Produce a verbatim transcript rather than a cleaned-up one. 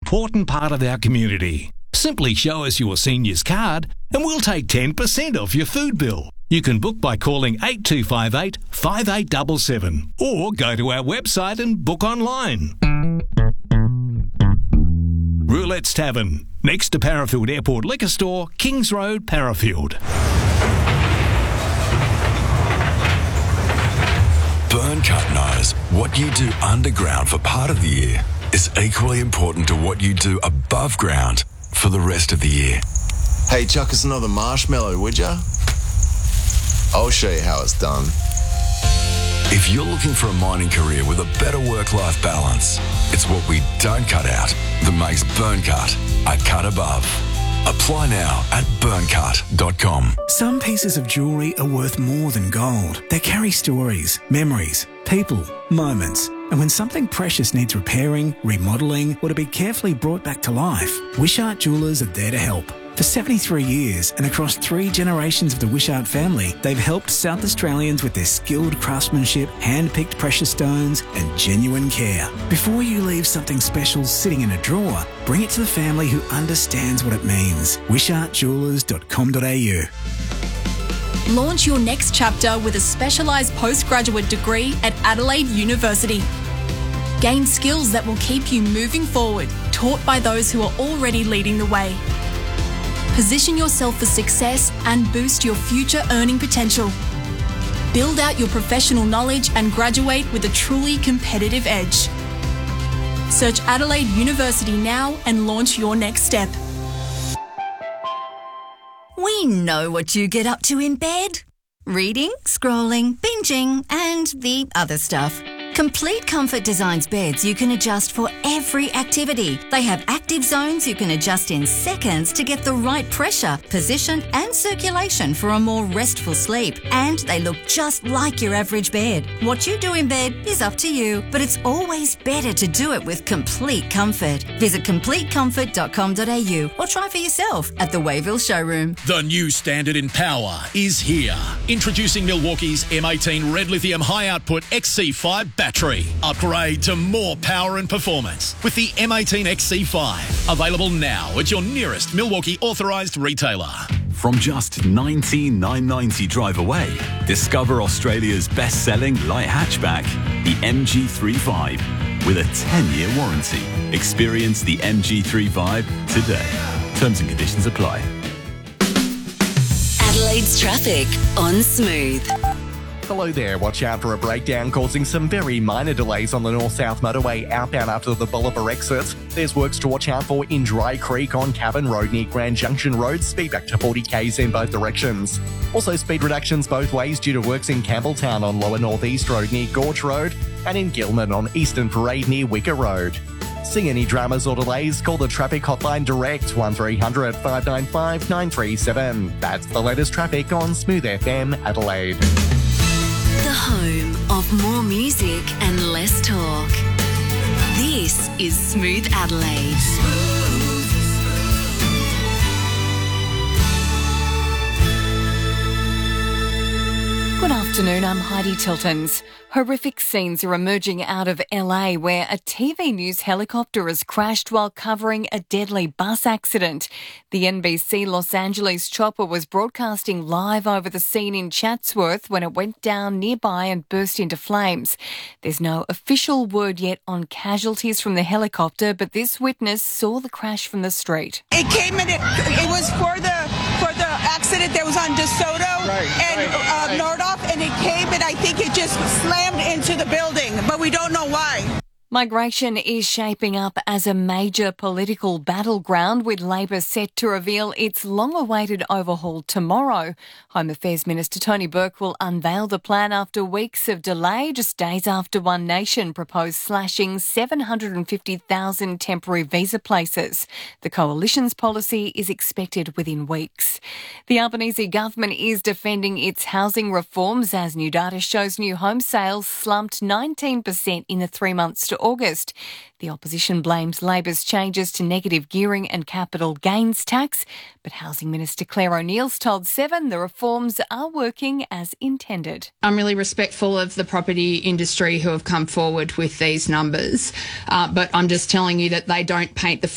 important part of our community. Simply show us your seniors card and we'll take ten percent off your food bill. You can book by calling eight two five eight, five eight seven seven or go to our website and book online. Roulette's Tavern, next to Parafield Airport Liquor Store, Kings Road, Parafield. Burncut knows what you do underground for part of the year is equally important to what you do above ground for the rest of the year. Hey, chuck us another marshmallow, would ya? I'll show you how it's done. If you're looking for a mining career with a better work-life balance, it's what we don't cut out that makes Burncut a cut above. Apply now at burncut dot com. Some pieces of jewellery are worth more than gold. They carry stories, memories, people, moments. And when something precious needs repairing, remodelling, or to be carefully brought back to life, Wishart Jewellers are there to help. For seventy-three years and across three generations of the Wishart family, they've helped South Australians with their skilled craftsmanship, hand-picked precious stones and genuine care. Before you leave something special sitting in a drawer, bring it to the family who understands what it means. wishart jewellers dot com dot a u. Launch your next chapter with a specialised postgraduate degree at Adelaide University. Gain skills that will keep you moving forward, taught by those who are already leading the way. Position yourself for success and boost your future earning potential. Build out your professional knowledge and graduate with a truly competitive edge. Search Adelaide University now and launch your next step. We know what you get up to in bed. Reading, scrolling, binging, and the other stuff. Complete Comfort designs beds you can adjust for every activity. They have active zones you can adjust in seconds to get the right pressure, position and circulation for a more restful sleep. And they look just like your average bed. What you do in bed is up to you, but it's always better to do it with Complete Comfort. Visit complete comfort dot com dot a u or try for yourself at the Wayville showroom. The new standard in power is here. Introducing Milwaukee's M eighteen Red Lithium High Output X C five battery. Upgrade to more power and performance with the M eighteen X C five. Available now at your nearest Milwaukee authorised retailer. From just nineteen thousand nine hundred ninety drive away, discover Australia's best-selling light hatchback, the M G thirty-five, with a ten-year warranty. Experience the M G thirty-five today. Terms and conditions apply. Adelaide's traffic on Smooth. Hello there. Watch out for a breakdown causing some very minor delays on the north-south motorway outbound after the Bolivar exit. There's works to watch out for in Dry Creek on Cabin Road near Grand Junction Road. Speed back to forty k's in both directions. Also speed reductions both ways due to works in Campbelltown on Lower North East Road near Gorge Road and in Gilman on Eastern Parade near Wicker Road. See any dramas or delays, call the traffic hotline direct one three hundred, five nine five, nine three seven. That's the latest traffic on Smooth F M Adelaide. The home of more music and less talk. This is Smooth Adelaide. Good afternoon, I'm Heidi Tiltons. Horrific scenes are emerging out of L A where a T V news helicopter has crashed while covering a deadly bus accident. The N B C Los Angeles chopper was broadcasting live over the scene in Chatsworth when it went down nearby and burst into flames. There's no official word yet on casualties from the helicopter, but this witness saw the crash from the street. It came in, it, it was for the for the accident that was on DeSoto right, and right, uh, right. Nordoff, and it came and I think it just slammed into the building, but we don't know why. Migration is shaping up as a major political battleground, with Labor set to reveal its long-awaited overhaul tomorrow. Home Affairs Minister Tony Burke will unveil the plan after weeks of delay, just days after One Nation proposed slashing seven hundred fifty thousand temporary visa places. The Coalition's policy is expected within weeks. The Albanese government is defending its housing reforms as new data shows new home sales slumped nineteen percent in the three months to August. The opposition blames Labor's changes to negative gearing and capital gains tax, but Housing Minister Claire O'Neill's told Seven the reforms are working as intended. I'm really respectful of the property industry who have come forward with these numbers, uh, but I'm just telling you that they don't paint the